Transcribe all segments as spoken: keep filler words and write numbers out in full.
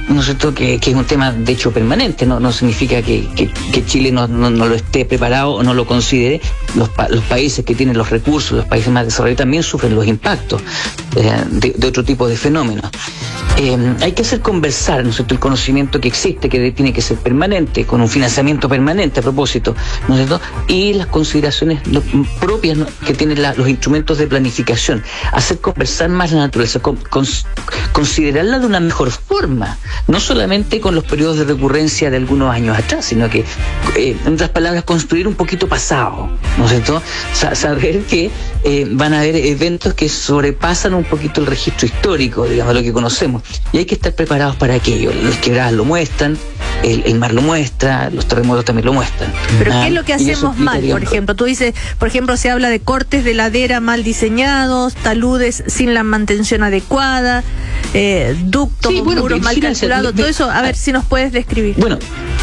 ¿no es cierto?, que, que es un tema de hecho permanente, no, no significa que, que, que Chile no, no, no lo esté preparado o no lo considere. Los, pa, los países que tienen los recursos, los países más desarrollados también sufren los impactos eh, de, de otro tipo de fenómenos. Eh, hay que hacer conversar, ¿no es cierto?, el conocimiento que existe, que tiene que ser permanente, con un financiamiento permanente a propósito, ¿no es cierto?, y las consideraciones lo, propias, ¿no?, que tienen la, los instrumentos de planificación. Hacer conversar más la naturaleza, con, con, considerarla de una mejor forma, no solamente con los periodos de recurrencia de algunos años atrás, sino que, eh, en otras palabras, construir un poquito pasado, ¿no es cierto?, Sa- saber que eh, van a haber eventos que sobrepasan un poquito el registro histórico, digamos, lo que conocemos. Y hay que estar preparados para aquello. Las quebradas lo muestran, el, el mar lo muestra, los terremotos también lo muestran. Pero ah, ¿qué es lo que hacemos mal? Por ejemplo, tú dices, por ejemplo, se habla de cortes de ladera mal diseñados, taludes sin la mantención adecuada, eh, ductos, sí, bueno, muros mal calculados, todo eso, a ver si nos puedes describir. Bueno,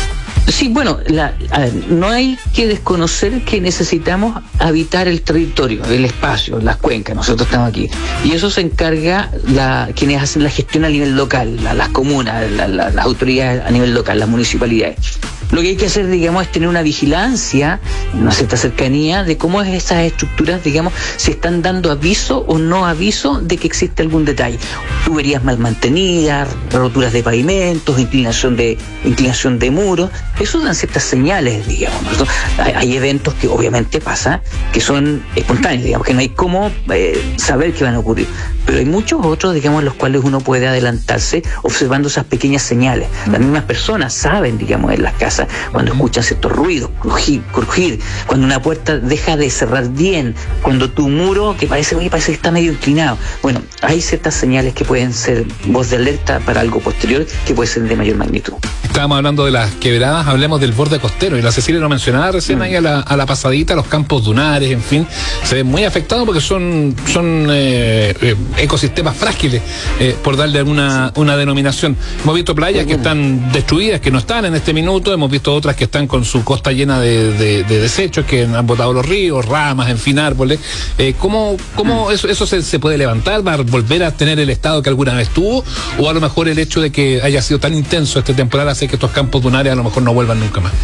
sí, bueno, la, a ver, no hay que desconocer que necesitamos habitar el territorio, el espacio, las cuencas. Nosotros estamos aquí. Y eso se encarga la, quienes hacen la gestión a nivel local, la, las comunas, la, la, las autoridades a nivel local, las municipalidades. Lo que hay que hacer, digamos, es tener una vigilancia, una cierta cercanía de cómo es esas estructuras, digamos, se están dando aviso o no aviso de que existe algún detalle. Tuberías mal mantenidas, roturas de pavimentos, inclinación de inclinación de muros. Eso dan ciertas señales, digamos, ¿no? Hay, hay eventos que obviamente pasa, que son espontáneos, digamos, que no hay cómo eh, saber qué van a ocurrir. Pero hay muchos otros, digamos, en los cuales uno puede adelantarse observando esas pequeñas señales. Las mismas personas saben, digamos, en las casas, cuando escuchan ciertos ruidos, crujir, crujir, cuando una puerta deja de cerrar bien, cuando tu muro, que parece, oye, parece que está medio inclinado. Bueno, hay ciertas señales que pueden ser voz de alerta para algo posterior, que puede ser de mayor magnitud. Estábamos hablando de las quebradas, hablemos del borde costero, y la Cecilia lo mencionaba recién, mm. ahí a la, a la pasadita, los campos dunares, en fin, se ven muy afectados porque son, son eh, eh, ecosistemas frágiles, eh, por darle alguna una denominación. Hemos visto playas que están destruidas, que no están en este minuto, hemos visto otras que están con su costa llena de, de, de desechos, que han botado los ríos, ramas, en fin, árboles. Eh, ¿Cómo, cómo eso, eso se, se puede levantar? ¿Va a volver a tener el estado que alguna vez tuvo? ¿O a lo mejor el hecho de que haya sido tan intenso este temporal hace que estos campos dunares a lo mejor no vuelvan nunca más?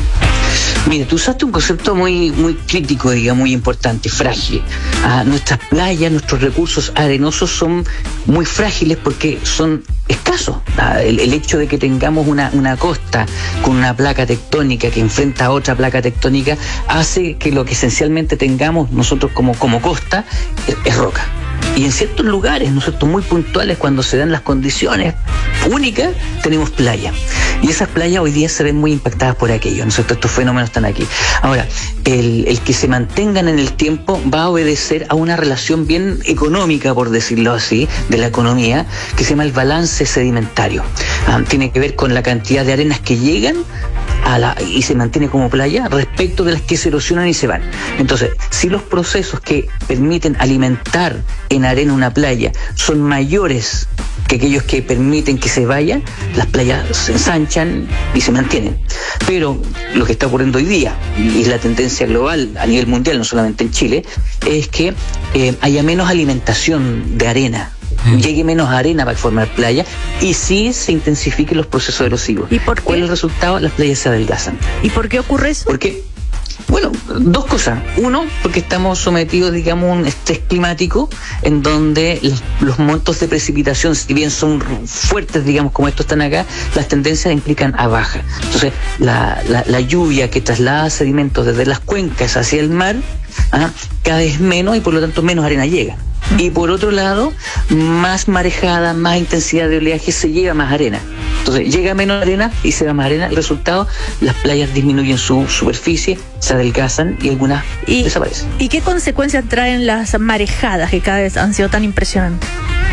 Mira, tú usaste un concepto muy, muy crítico, digamos, muy importante, frágil. Ah, nuestras playas, nuestros recursos arenosos son muy frágiles porque son escasos. Ah, el, el hecho de que tengamos una, una costa con una placa tectónica que enfrenta a otra placa tectónica hace que lo que esencialmente tengamos nosotros como, como costa es, es roca. Y en ciertos lugares, ¿no es cierto?, muy puntuales, cuando se dan las condiciones únicas, tenemos playa. Y esas playas hoy día se ven muy impactadas por aquello, ¿no es cierto? Estos fenómenos están aquí. Ahora, el, el que se mantengan en el tiempo va a obedecer a una relación bien económica, por decirlo así, de la economía, que se llama el balance sedimentario. Ah, tiene que ver con la cantidad de arenas que llegan a la, y se mantiene como playa respecto de las que se erosionan y se van. Entonces, si los procesos que permiten alimentar en arena una playa son mayores que aquellos que permiten que se vaya, las playas se ensanchan y se mantienen. Pero lo que está ocurriendo hoy día, y es la tendencia global a nivel mundial, no solamente en Chile, es que eh, haya menos alimentación de arena, llegue menos arena para formar playa y sí se intensifiquen los procesos erosivos. ¿Y por qué? ¿Cuál es el resultado? Las playas se adelgazan. ¿Y por qué ocurre eso? Porque, bueno, dos cosas. Uno, porque estamos sometidos, digamos, a un estrés climático en donde los, los montos de precipitación, si bien son fuertes, digamos, como estos están acá, las tendencias implican a baja. Entonces, la, la, la lluvia que traslada sedimentos desde las cuencas hacia el mar, ¿ah?, cada vez menos y por lo tanto menos arena llega. Y por otro lado, más marejada, más intensidad de oleaje, se lleva más arena. Entonces llega menos arena y se va más arena. El resultado, las playas disminuyen su superficie, se adelgazan y algunas y, desaparecen. ¿Y qué consecuencias traen las marejadas que cada vez han sido tan impresionantes?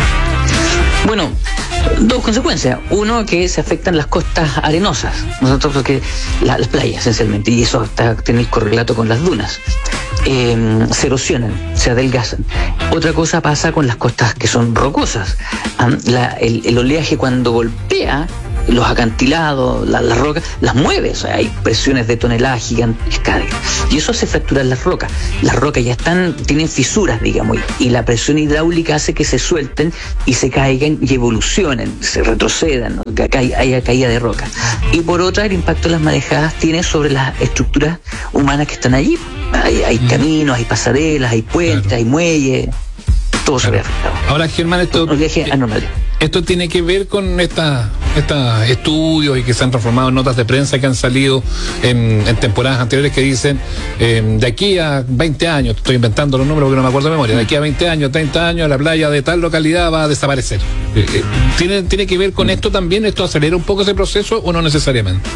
Bueno, dos consecuencias. Uno, que se afectan las costas arenosas, nosotros porque la, las playas esencialmente, y eso está, tiene el correlato con las dunas. Eh, se erosionan, se adelgazan. Otra cosa pasa con las costas que son rocosas. Um, la, el, el oleaje cuando golpea los acantilados, la, las rocas, las mueve, o sea, hay presiones de toneladas gigantescas, y eso hace fracturar las rocas. Las rocas ya están, tienen fisuras, digamos, y, y la presión hidráulica hace que se suelten y se caigan y evolucionen, se retrocedan, ¿no? Que haya caída de roca. Y por otra, el impacto de las marejadas tiene sobre las estructuras humanas que están allí. Hay, hay mm. caminos, hay pasarelas, hay puentes, claro. hay muelles, todo se ve afectado. Ahora, Germán, esto... Un viaje anormal. Esto tiene que ver con esta, estos estudios y que se han transformado en notas de prensa que han salido en, en temporadas anteriores que dicen eh, de aquí a veinte años, estoy inventando los números porque no me acuerdo de memoria, de aquí a veinte años, treinta años, la playa de tal localidad va a desaparecer. Eh, eh, ¿tiene, ¿Tiene que ver con esto también? ¿Esto acelera un poco ese proceso o no necesariamente?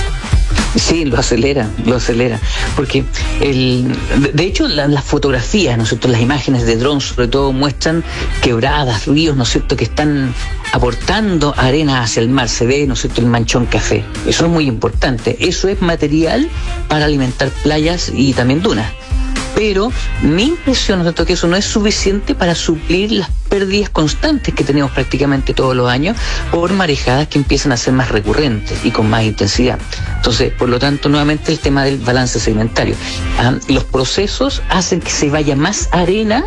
Sí, lo acelera, lo acelera, porque el, de hecho la, las fotografías, ¿no es cierto?, las imágenes de drones sobre todo muestran quebradas, ríos, ¿no es cierto?, que están aportando arena hacia el mar, se ve, ¿no es cierto?, el manchón café, eso es muy importante, eso es material para alimentar playas y también dunas. Pero mi impresión es que eso no es suficiente para suplir las pérdidas constantes que tenemos prácticamente todos los años por marejadas que empiezan a ser más recurrentes y con más intensidad. Entonces, por lo tanto, nuevamente el tema del balance sedimentario. Ah, los procesos hacen que se vaya más arena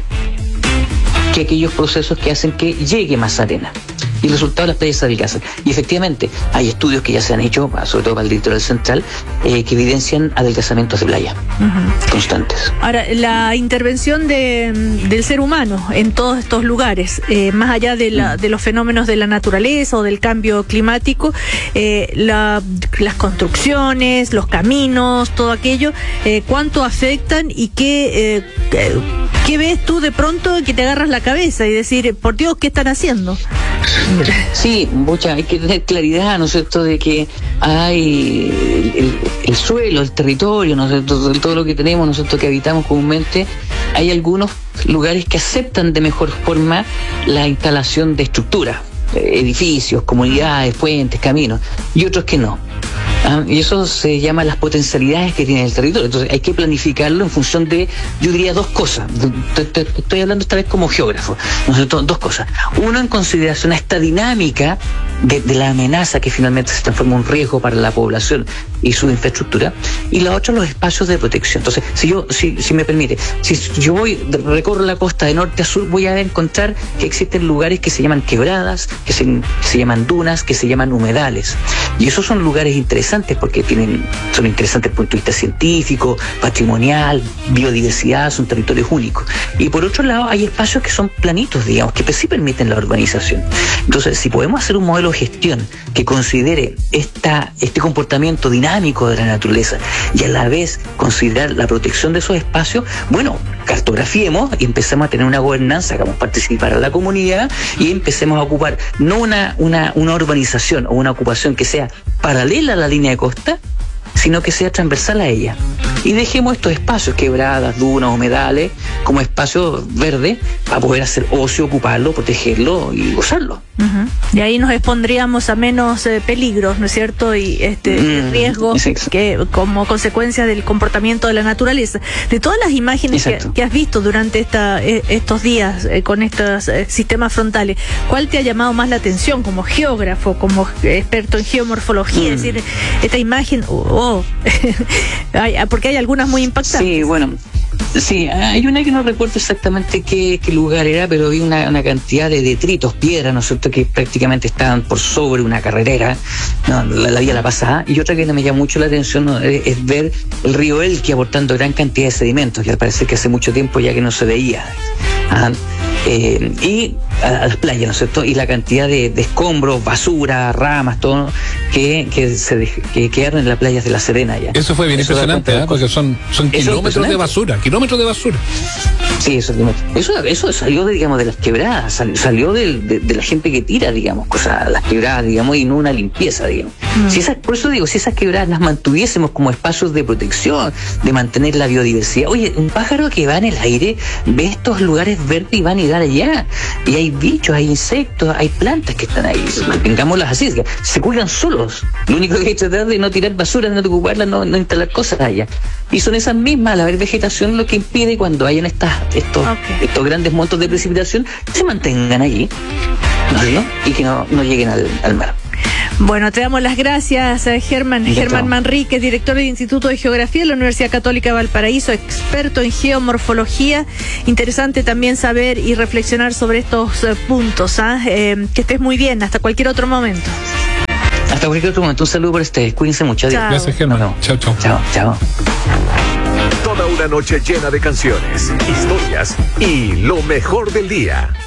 que aquellos procesos que hacen que llegue más arena. Y el resultado, las playas se adelgazan. Y efectivamente, hay estudios que ya se han hecho, sobre todo para el litoral central, eh, que evidencian adelgazamientos de playa uh-huh. constantes. Ahora, la intervención de, del ser humano en todos estos lugares, eh, más allá de, la, de los fenómenos de la naturaleza o del cambio climático, eh, la, las construcciones, los caminos, todo aquello, eh, ¿cuánto afectan y qué, eh, qué ves tú de pronto que te agarras la cabeza y decir, por Dios, ¿qué están haciendo? Sí, mucha, hay que tener claridad, ¿no es cierto?, de que hay el, el, el suelo, el territorio, ¿no es cierto?, todo lo que tenemos, ¿no es cierto?, que habitamos comúnmente, hay algunos lugares que aceptan de mejor forma la instalación de estructuras, edificios, comunidades, puentes, caminos, y otros que no. ¿Ah? Y eso se llama las potencialidades que tiene el territorio. Entonces hay que planificarlo en función de, yo diría, dos cosas. Te, te, te estoy hablando esta vez como geógrafo, ¿no es cierto? Dos cosas. Uno, en consideración a esta dinámica de, de la amenaza que finalmente se transforma en un riesgo para la población y su infraestructura. Y la otra, los espacios de protección. Entonces, si yo, si, si me permite, si yo voy, recorro la costa de norte a sur, voy a encontrar que existen lugares que se llaman quebradas, que se, que se llaman dunas, que se llaman humedales. Y esos son lugares interesantes porque tienen, son interesantes desde el punto de vista científico, patrimonial, biodiversidad, son territorios únicos. Y por otro lado, hay espacios que son planitos, digamos, que sí permiten la urbanización. Entonces, si podemos hacer un modelo de gestión que considere esta, este comportamiento dinámico de la naturaleza y a la vez considerar la protección de esos espacios, bueno, cartografiemos y empecemos a tener una gobernanza, hagamos participar a la comunidad y empecemos a ocupar no una, una, una urbanización o una ocupación que sea paralela a la línea de costa, sino que sea transversal a ella. Y dejemos estos espacios, quebradas, dunas, humedales, como espacios verdes para poder hacer ocio, ocuparlo, protegerlo y gozarlo. Uh-huh. Y ahí nos expondríamos a menos eh, peligros, ¿no es cierto? Y este mm, riesgos que como consecuencia del comportamiento de la naturaleza. De todas las imágenes que, que has visto durante esta, eh, estos días eh, con estos eh, sistemas frontales, ¿cuál te ha llamado más la atención como geógrafo, como experto en geomorfología? Mm. Es decir, esta imagen, oh, oh. porque hay algunas muy impactantes. Sí, bueno. Sí, hay una que no recuerdo exactamente qué, qué lugar era, pero vi una, una cantidad de detritos, piedras, ¿no es cierto?, que prácticamente estaban por sobre una carretera, ¿no? la, la vía la pasada. Y otra que me llama mucho la atención, ¿no?, es, es ver el río Elqui aportando gran cantidad de sedimentos, que al parecer que hace mucho tiempo ya que no se veía. Ajá. Eh, y a, a las playas, ¿no es cierto?, y la cantidad de, de escombros, basura, ramas, todo, que, que se de, que quedaron en las playas de La Serena ya. Eso fue bien eso impresionante, ¿eh? Porque son, son kilómetros de basura, kilómetros de basura. Sí, eso, eso, eso salió de, digamos, de las quebradas, sal, salió de, de, de la gente que tira, digamos, cosas, las quebradas, digamos, y no una limpieza, digamos. Mm. Si esas, por eso digo, si esas quebradas las mantuviésemos como espacios de protección, de mantener la biodiversidad. Oye, un pájaro que va en el aire ve estos lugares verdes y van a ir allá. Y hay bichos, hay insectos, hay plantas que están ahí. Tengámoslas así, se cuidan solos. Lo único que hay que tratar de no tirar basura, de no ocuparlas, no, no instalar cosas allá. Y son esas mismas, al haber vegetación, lo que impide cuando hayan estas, estos, okay. estos grandes montos de precipitación, se mantengan allí, ¿no? Y que no, no lleguen al, al mar. Bueno, te damos las gracias, Germán. Germán Manríquez, director del Instituto de Geografía de la Universidad Católica de Valparaíso, experto en geomorfología. Interesante también saber y reflexionar sobre estos eh, puntos. ¿ah? Eh, que estés muy bien, hasta cualquier otro momento. Hasta cualquier otro momento. Un saludo para ustedes. Cuídense mucho. Adiós. Gracias, Germán. No, no. Chao, chao. Chao, chao. Toda una noche llena de canciones, historias y lo mejor del día.